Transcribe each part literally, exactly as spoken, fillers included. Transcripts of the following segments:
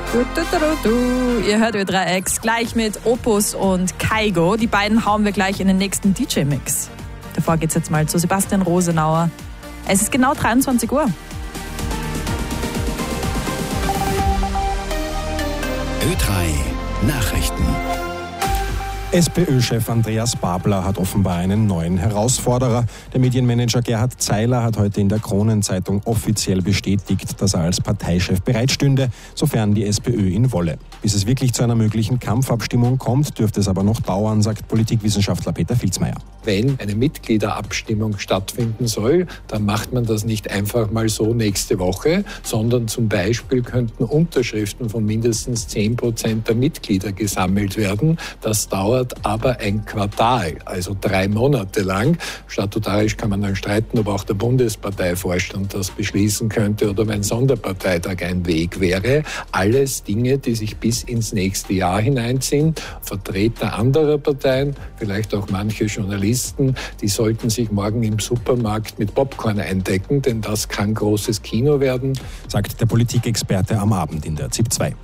Du, du, du, du. Ihr hört Ö drei X gleich mit Opus und Kaigo. Die beiden hauen wir gleich in den nächsten D J-Mix. Davor geht's jetzt mal zu Sebastian Rosenauer. Es ist genau dreiundzwanzig Uhr. Ö drei Nachrichten. SPÖ-Chef Andreas Babler hat offenbar einen neuen Herausforderer. Der Medienmanager Gerhard Zeiler hat heute in der Kronenzeitung offiziell bestätigt, dass er als Parteichef bereitstünde, sofern die SPÖ ihn wolle. Bis es wirklich zu einer möglichen Kampfabstimmung kommt, dürfte es aber noch dauern, sagt Politikwissenschaftler Peter Filzmeier. Wenn eine Mitgliederabstimmung stattfinden soll, dann macht man das nicht einfach mal so nächste Woche, sondern zum Beispiel könnten Unterschriften von mindestens zehn Prozent der Mitglieder gesammelt werden. Das dauert aber ein Quartal, also drei Monate lang. Statutarisch kann man dann streiten, ob auch der Bundesparteivorstand das beschließen könnte oder ob ein Sonderparteitag ein Weg wäre. Alles Dinge, die sich bis ins nächste Jahr hineinziehen. Vertreter anderer Parteien, vielleicht auch manche Journalisten, die sollten sich morgen im Supermarkt mit Popcorn eindecken, denn das kann großes Kino werden, sagt der Politikexperte am Abend in der ZIP zwei.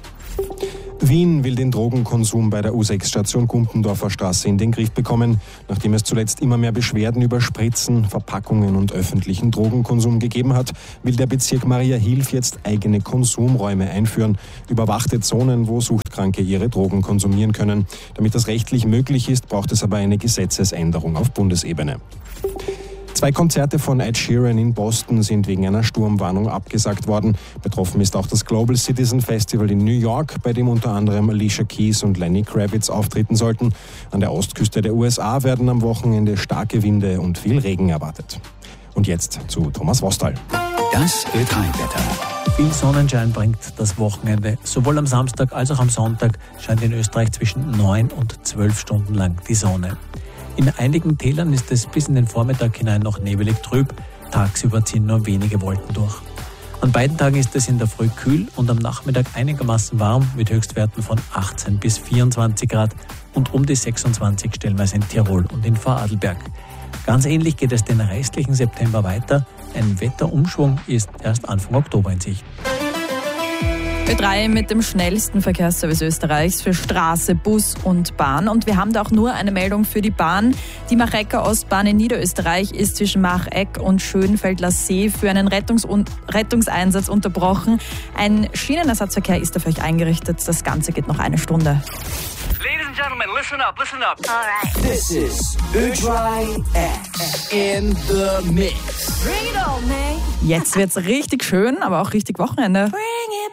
Wien will den Drogenkonsum bei der U sechs Station Gumpendorfer Straße in den Griff bekommen. Nachdem es zuletzt immer mehr Beschwerden über Spritzen, Verpackungen und öffentlichen Drogenkonsum gegeben hat, will der Bezirk Mariahilf jetzt eigene Konsumräume einführen. Überwachte Zonen, wo Suchtkranke ihre Drogen konsumieren können. Damit das rechtlich möglich ist, braucht es aber eine Gesetzesänderung auf Bundesebene. Zwei Konzerte von Ed Sheeran in Boston sind wegen einer Sturmwarnung abgesagt worden. Betroffen ist auch das Global Citizen Festival in New York, bei dem unter anderem Alicia Keys und Lenny Kravitz auftreten sollten. An der Ostküste der U S A werden am Wochenende starke Winde und viel Regen erwartet. Und jetzt zu Thomas Wostal. Das Ö drei Wetter. Viel Sonnenschein bringt das Wochenende. Sowohl am Samstag als auch am Sonntag scheint in Österreich zwischen neun und zwölf Stunden lang die Sonne. In einigen Tälern ist es bis in den Vormittag hinein noch nebelig trüb. Tagsüber ziehen nur wenige Wolken durch. An beiden Tagen ist es in der Früh kühl und am Nachmittag einigermaßen warm mit Höchstwerten von achtzehn bis vierundzwanzig Grad und um die sechsundzwanzig stellenweise in Tirol und in Vorarlberg. Ganz ähnlich geht es den restlichen September weiter. Ein Wetterumschwung ist erst Anfang Oktober in Sicht. Ö drei mit dem schnellsten Verkehrsservice Österreichs für Straße, Bus und Bahn. Und wir haben da auch nur eine Meldung für die Bahn. Die Machecker Ostbahn in Niederösterreich ist zwischen Macheck und Schönfeldler See für einen Rettungs- Rettungseinsatz unterbrochen. Ein Schienenersatzverkehr ist dafür eingerichtet. Das Ganze geht noch eine Stunde. Ladies and gentlemen, listen up, listen up. All right. This is Ö drei X in the mix. Bring it on, man. Jetzt wird's richtig schön, aber auch richtig Wochenende. Bring it